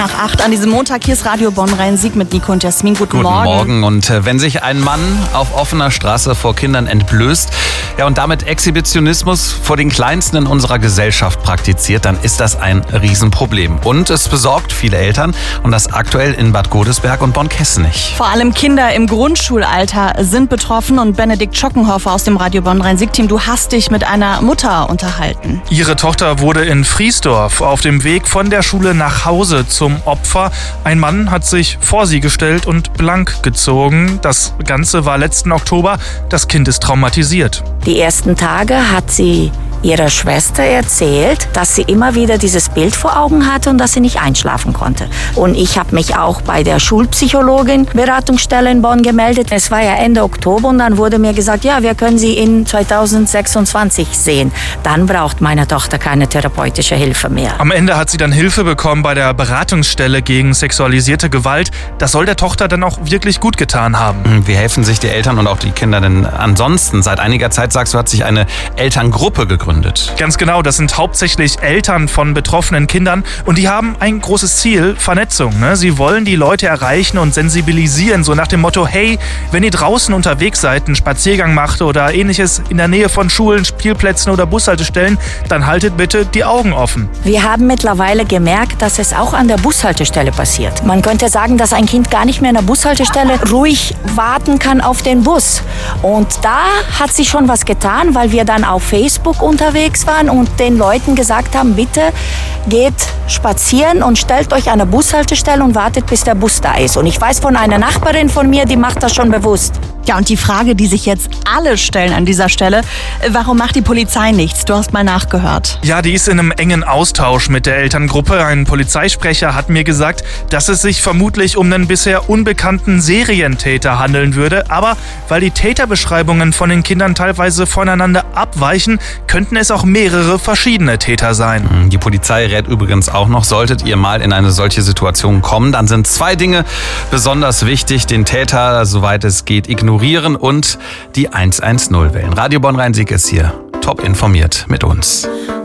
Nach 8 an diesem Montag, hier ist Radio Bonn-Rhein-Sieg mit Nico und Jasmin. Guten Morgen. Guten Morgen. Und wenn sich ein Mann auf offener Straße vor Kindern entblößt, und damit Exhibitionismus vor den Kleinsten in unserer Gesellschaft praktiziert, dann ist das ein Riesenproblem. Und es besorgt viele Eltern, und das aktuell in Bad Godesberg und Bonn-Kessenich. Vor allem Kinder im Grundschulalter sind betroffen. Und Benedikt Schockenhofer aus dem Radio Bonn-Rhein-Sieg-Team, du hast dich mit einer Mutter unterhalten. Ihre Tochter wurde in Friesdorf auf dem Weg von der Schule nach Hause zum Opfer. Ein Mann hat sich vor sie gestellt und blank gezogen. Das Ganze war letzten Oktober. Das Kind ist traumatisiert. Die ersten Tage hat sie ihrer Schwester erzählt, dass sie immer wieder dieses Bild vor Augen hatte und dass sie nicht einschlafen konnte. Und ich habe mich auch bei der Schulpsychologin Beratungsstelle in Bonn gemeldet. Es war ja Ende Oktober und dann wurde mir gesagt, ja, wir können sie in 2026 sehen. Dann braucht meine Tochter keine therapeutische Hilfe mehr. Am Ende hat sie dann Hilfe bekommen bei der Beratungsstelle gegen sexualisierte Gewalt. Das soll der Tochter dann auch wirklich gut getan haben. Wie helfen sich die Eltern und auch die Kinder denn ansonsten? Seit einiger Zeit, sagst du, hat sich eine Elterngruppe gegründet. Ganz genau, das sind hauptsächlich Eltern von betroffenen Kindern und die haben ein großes Ziel, Vernetzung. Sie wollen die Leute erreichen und sensibilisieren, so nach dem Motto, hey, wenn ihr draußen unterwegs seid, einen Spaziergang macht oder ähnliches in der Nähe von Schulen, Spielplätzen oder Bushaltestellen, dann haltet bitte die Augen offen. Wir haben mittlerweile gemerkt, dass es auch an der Bushaltestelle passiert. Man könnte sagen, dass ein Kind gar nicht mehr an der Bushaltestelle ruhig warten kann auf den Bus. Und da hat sich schon was getan, weil wir dann auf Facebook unterwegs waren und den Leuten gesagt haben, bitte geht spazieren und stellt euch an der Bushaltestelle und wartet, bis der Bus da ist. Und ich weiß von einer Nachbarin von mir, die macht das schon bewusst. Ja, und die Frage, die sich jetzt alle stellen an dieser Stelle, warum macht die Polizei nichts? Du hast mal nachgehört. Ja, die ist in einem engen Austausch mit der Elterngruppe. Ein Polizeisprecher hat mir gesagt, dass es sich vermutlich um einen bisher unbekannten Serientäter handeln würde. Aber weil die Täterbeschreibungen von den Kindern teilweise voneinander abweichen, könnten es auch mehrere verschiedene Täter sein. Die Polizei rät übrigens auch noch, solltet ihr mal in eine solche Situation kommen, dann sind 2 Dinge besonders wichtig. Den Täter, soweit es geht, ignorieren und die 110 wählen. Radio Bonn-Rhein-Sieg ist hier top informiert mit uns.